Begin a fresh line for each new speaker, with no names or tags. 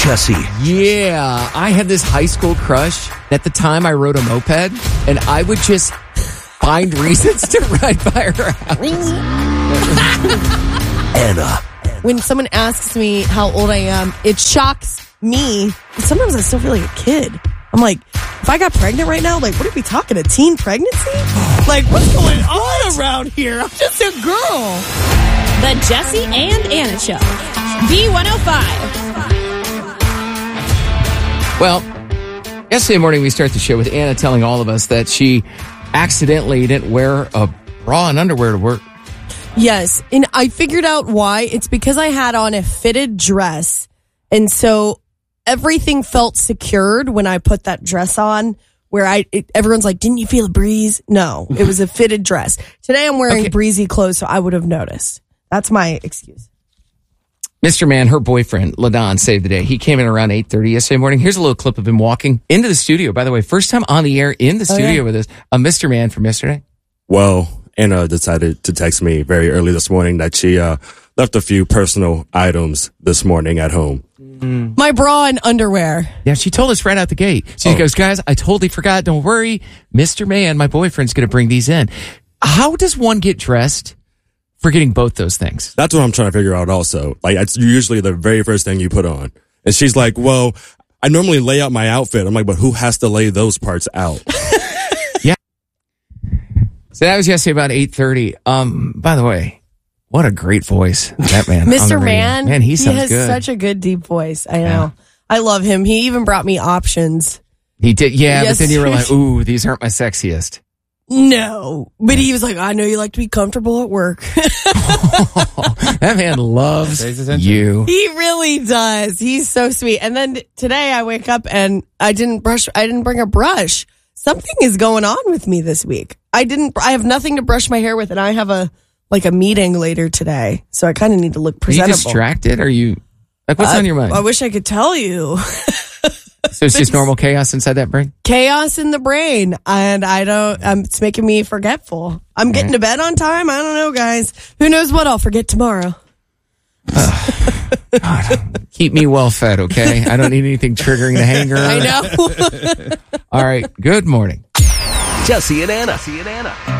Jesse.
Yeah, I had this high school crush. At the time, I rode a moped, and I would just find reasons to ride by her house.
Anna.
When someone asks me how old I am, it shocks me. Sometimes I still feel like a kid. I'm like, if I got pregnant right now, like, what are we talking, a teen pregnancy? Like, what's going on around here? I'm just a girl.
The Jesse and Anna Show. B105.
Well, yesterday morning we start the show with Anna telling all of us that she accidentally didn't wear a bra and underwear to work.
Yes, and I figured out why. It's because I had on a fitted dress, and so everything felt secured when I put that dress on, where everyone's like, didn't you feel a breeze? No, it was a fitted dress. Today I'm wearing breezy clothes, so I would have noticed. That's my excuse.
Mr. Man, her boyfriend, LaDon, saved the day. He came in around 8:30 yesterday morning. Here's a little clip of him walking into the studio. By the way, first time on the air in the studio with us. Mr. Man from yesterday.
Well, Anna decided to text me very early this morning that she left a few personal items this morning at home.
My bra and underwear.
Yeah, she told us right out the gate. She goes, guys, I totally forgot. Don't worry. Mr. Man, my boyfriend's going to bring these in. How does one get dressed forgetting both those things?
That's what I'm trying to figure out also. Like, it's usually the very first thing you put on. And she's like, well, I normally lay out my outfit. I'm like, but who has to lay those parts out?
Yeah. So that was yesterday about 8:30. By the way, what a great voice that man.
Mr. Man.
Man, he sounds
has
good.
Such a good deep voice. I know.
Yeah.
I love him. He even brought me options.
He did, yeah, but then you were like, ooh, these aren't my sexiest.
No, but he was like, I know you like to be comfortable at work.
That man loves you.
He really does. He's so sweet. And then today I wake up and I didn't bring a brush. Something is going on with me this week. I have nothing to brush my hair with, and I have a meeting later today. So I kind of need to look presentable.
Are you distracted? Are you, like, what's on your mind?
I wish I could tell you.
So it's just normal chaos inside that brain?
Chaos in the brain. And it's making me forgetful. I'm getting to bed on time. I don't know, guys. Who knows what I'll forget tomorrow.
God, keep me well fed, okay? I don't need anything triggering the hanger.
I know.
All right. Good morning.
Jesse and Anna.